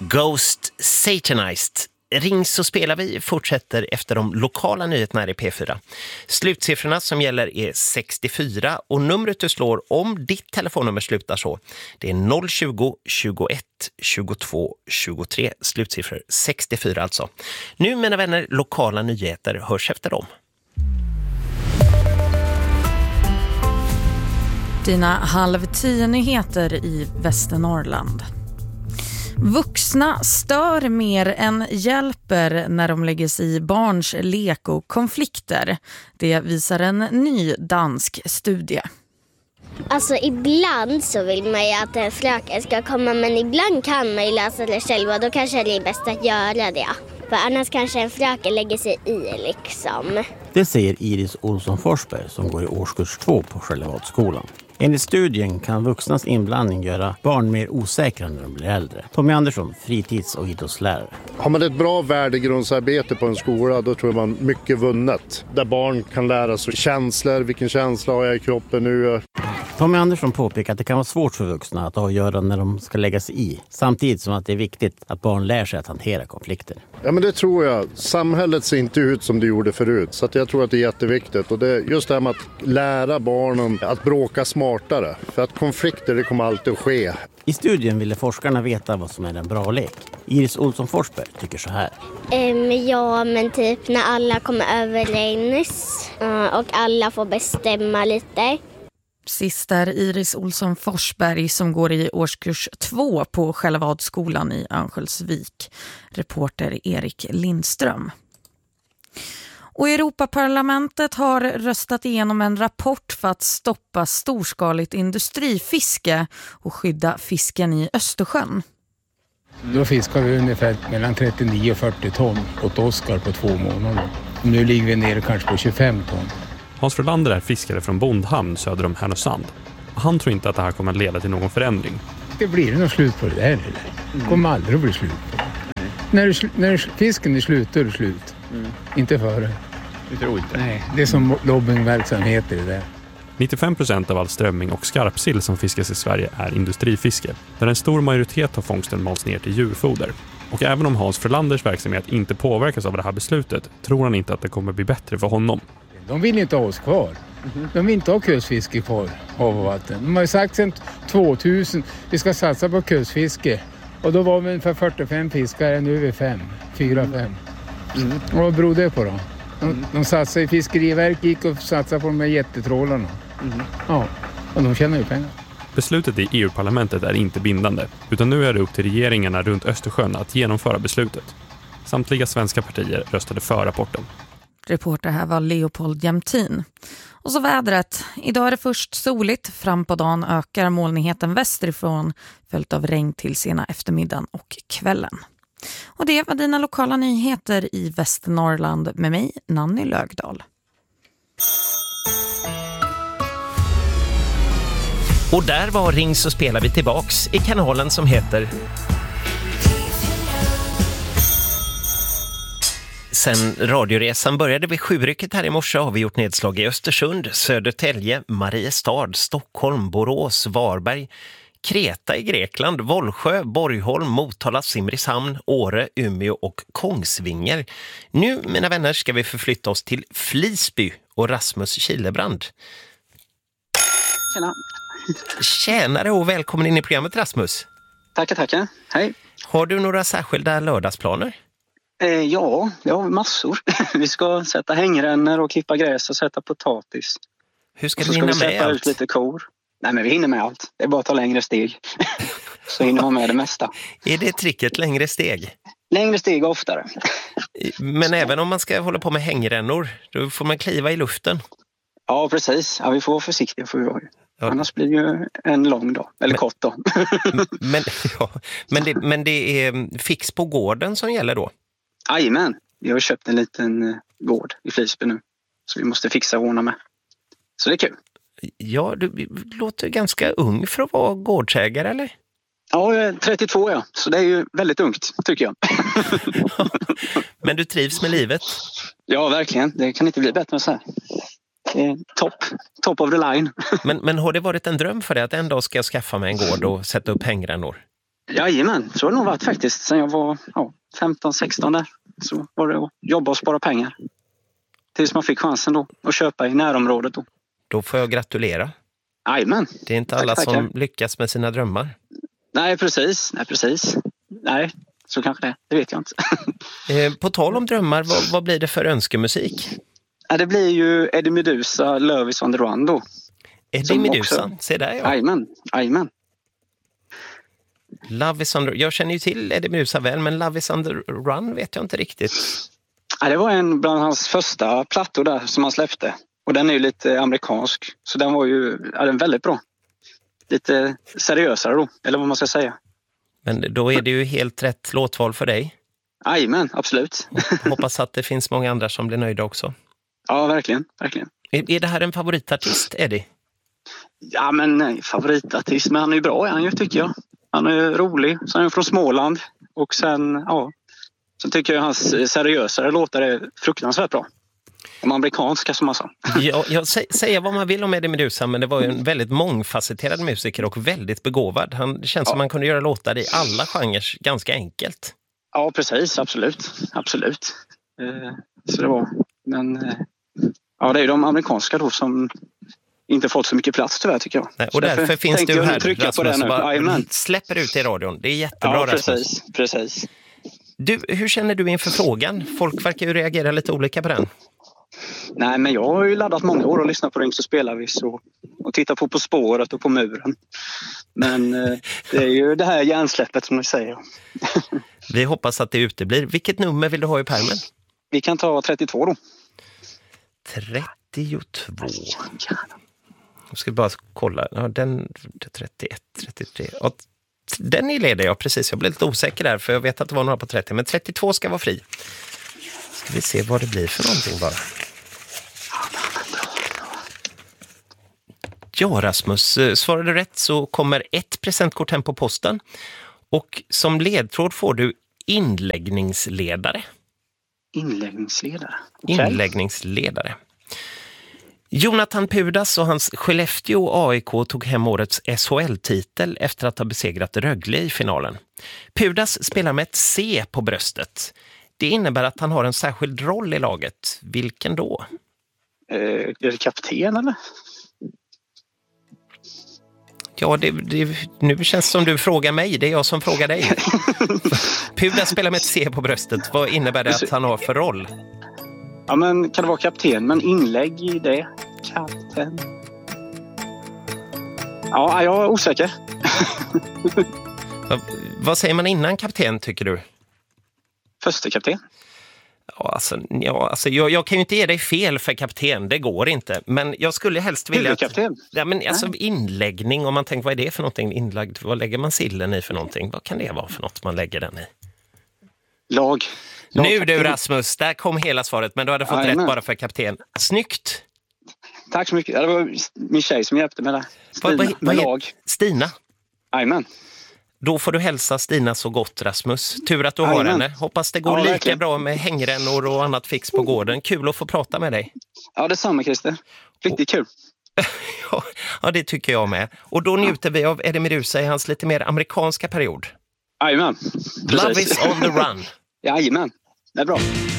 Ghost Satanized. Ring så spelar vi fortsätter efter de lokala nyheterna här i P4. Slutsiffrorna som gäller är 64 och numret du slår om ditt telefonnummer slutar så. Det är 020 21 22 23. Slutsiffror 64 alltså. Nu mina vänner, lokala nyheter hörs efter dem. Dina 9:30-nyheter i Västernorrland. Vuxna stör mer än hjälper när de lägger sig i barns lek och konflikter. Det visar en ny dansk studie. Alltså ibland så vill man ju att en fröken ska komma, men ibland kan man ju läsa det själva. Då kanske det är bäst att göra det. För annars kanske en fröken lägger sig i liksom. Det säger Iris Olsson Forsberg som går i årskurs 2 på Skällevadsskolan. Enligt studien kan vuxnas inblandning göra barn mer osäkra när de blir äldre. Tommy Andersson, fritids- och idrottslärare. Har man ett bra värdegrundsarbete på en skola, då tror jag man mycket vunnet. Där barn kan lära sig känslor, vilken känsla har jag i kroppen nu. Tommy Andersson påpekar att det kan vara svårt för vuxna att avgöra när de ska lägga sig i. Samtidigt som att det är viktigt att barn lär sig att hantera konflikter. Ja, men det tror jag. Samhället ser inte ut som det gjorde förut. Så att jag tror att det är jätteviktigt. Och det är just det här med att lära barnen att bråka smartare. För att konflikter, det kommer alltid att ske. I studien ville forskarna veta vad som är en bra lek. Iris Olsson Forsberg tycker så här. Ja, men typ när alla kommer överens och alla får bestämma lite. Sist är Iris Olsson Forsberg som går i årskurs 2 på Skällevadsskolan i Örnsköldsvik. Reporter Erik Lindström. Och Europaparlamentet har röstat igenom en rapport för att stoppa storskaligt industrifiske och skydda fisken i Östersjön. Då fiskar vi ungefär mellan 39 och 40 ton åt Oskar på 2 månader. Nu ligger vi nere kanske på 25 ton. Hans Frölander är fiskare från Bondhamn söder om Härnösand. Han tror inte att det här kommer att leda till någon förändring. Det blir nog slut på det där eller? Det kommer aldrig att bli slut. När fisken är slut, då är det slut. Inte före. Du tror inte? Nej, det är som lobbyingverksamheter det där. 95% av all strömming och skarpsill som fiskas i Sverige är industrifiske, där en stor majoritet av fångsten mals ner till djurfoder. Och även om Hans Frölanders verksamhet inte påverkas av det här beslutet tror han inte att det kommer bli bättre för honom. De vill inte ha oss kvar. De vill inte ha kustfiske kvar, hav och vatten. De har ju sagt sedan 2000 vi ska satsa på kustfiske. Och då var vi ungefär 45 fiskare, nu är vi 4-5. Och vad beror det på då? De satsar i Fiskeriverk, gick och satsade på de här jättetrålarna. Ja, och de tjänar ju pengar. Beslutet i EU-parlamentet är inte bindande, utan nu är det upp till regeringarna runt Östersjön att genomföra beslutet. Samtliga svenska partier röstade för rapporten. Reporter här var Leopold Jämtin. Och så vädret. Idag är det först soligt. Fram på dagen ökar molnigheten västerifrån följt av regn till sena eftermiddagen och kvällen. Och det var dina lokala nyheter i Västernorrland med mig, Nanny Lögdahl. Och där var Ring så spelar vi tillbaks i kanalen som heter... Sen radioresan började vid 7-rycket här i morse har vi gjort nedslag i Östersund, Södertälje, Mariestad, Stockholm, Borås, Varberg, Kreta i Grekland, Vollsjö, Borgholm, Motala, Simrishamn, Åre, Umeå och Kongsvinger. Nu, mina vänner, ska vi förflytta oss till Flisby och Rasmus Kilebrand. Tjena. Tjänare och välkommen in i programmet, Rasmus. Tackar. Hej. Har du några särskilda lördagsplaner? Ja, det har vi massor. Vi ska sätta hängrännor och klippa gräs och sätta potatis. Hur ska och du hinna med allt? Sätta ut lite kor. Nej, men vi hinner med allt. Det är bara att ta längre steg. Så hinner man med det mesta. Är det tricket, längre steg? Längre steg oftare. Men även om man ska hålla på med hängrännor, då får man kliva i luften. Ja, precis. Ja, vi får vara försiktiga för vi har ju. Ja. Annars blir det ju en lång dag, eller kort dag. men det är fix på gården som gäller då? Jajamän, vi har köpt en liten gård i Flisby nu. Så vi måste fixa och ordna med. Så det är kul. Ja, du låter ganska ung för att vara gårdsägare, eller? Ja, jag är 32, ja. Så det är ju väldigt ungt, tycker jag. Men du trivs med livet? Ja, verkligen. Det kan inte bli bättre än så här. Top of the line. men har det varit en dröm för dig att en dag ska jag skaffa mig en gård och sätta upp hängrännor? Jajamän, så har det nog varit faktiskt. Sen jag var 15-16 där. Så var det att jobba och spara pengar. Tills man fick chansen då att köpa i närområdet då. Då får jag gratulera. Jajamän. Det är inte alla som lyckas med sina drömmar. Nej, precis. Nej, så kanske det vet jag inte. På tal om drömmar, vad blir det för önskemusik? Ja, det blir ju Eddie Meduza, Love is on the Run då. Eddie Meduza, se där ja. Jajamän. Love is on the... Jag känner ju till Eddie Meduza väl, men Love is on the Run vet jag inte riktigt. Ja, det var en bland hans första plattor där som han släppte. Och den är ju lite amerikansk. Så den var ju den väldigt bra. Lite seriösare då, eller vad man ska säga. Men då är det ju helt rätt låtval för dig. Jajamän, absolut. Hoppas att det finns många andra som blir nöjda också. Ja, verkligen. Är det här en favoritartist, Eddie? Ja, men nej, favoritartist. Men han är ju bra, han ju, tycker jag. Han är rolig. Så han är från Småland. Och sen tycker jag hans seriösare låtar är fruktansvärt bra. De amerikanska som man sa. Jag säger vad man vill om Eddie Meduza, men det var ju en väldigt mångfacetterad musiker och väldigt begåvad. Det känns som man kunde göra låtar i alla genrer ganska enkelt. Ja, precis. Absolut. Så det var. Men det är ju de amerikanska då som inte fått så mycket plats tyvärr, tycker jag. Nej, och därför finns du här, Rasmus, släpper ut i radion. Det är jättebra, Rasmus. Precis. Du, hur känner du inför frågan? Folk verkar ju reagera lite olika på den. Nej, men jag har ju laddat många år och lyssnat på Ring så spelar vi och tittat på spåret och på muren. Men det är ju det här hjärnsläppet som ni säger. Vi hoppas att det uteblir. Vilket nummer vill du ha i pärmen? Vi kan ta 32 då. 32. Jag ska bara kolla. Ja, den 31, 33. Ja, den är ledig, ja, precis. Jag blev lite osäker där för jag vet att det var några på 30. Men 32 ska vara fri. Ska vi se vad det blir för någonting bara. Ja, Rasmus, svarar du rätt så kommer ett presentkort hem på posten. Och som ledtråd får du inläggningsledare. Inläggningsledare? Okay. Inläggningsledare. Jonathan Pudas och hans Skellefteå AIK tog hem årets SHL-titel efter att ha besegrat Rögle i finalen. Pudas spelar med ett C på bröstet. Det innebär att han har en särskild roll i laget. Vilken då? Är det kapten eller? Ja, nu känns det som du frågar mig. Det är jag som frågar dig. Pudas spelar med ett C på bröstet. Vad innebär det att han har för roll? Ja, men kan det vara kapten? Men inlägg i det? Kapten? Ja, jag är osäker. Vad säger man innan kapten, tycker du? Första kapten. Jag kan ju inte ge dig fel för kapten, det går inte. Men jag skulle helst vilja... Kapten? Ja, men alltså inläggning, om man tänker vad är det för någonting inlagd? Vad lägger man sillen i för någonting? Vad kan det vara för något man lägger den i? Lag. Nu du Rasmus, där kom hela svaret, men du hade fått rätt bara för kapten. Snyggt! Tack så mycket. Det var min tjej som hjälpte med det. Vad lag. Stina? Jajamän. Då får du hälsa Stina så gott, Rasmus. Tur att du har henne. Hoppas det går lika verkligen bra med hängrännor och annat fix på gården. Kul att få prata med dig. Ja, detsamma Christer. Riktigt kul. Ja, det tycker jag med. Och då njuter vi av Eddie Meduza i hans lite mer amerikanska period. Jajamän. Love is on the run. Jajamän. Det är bra.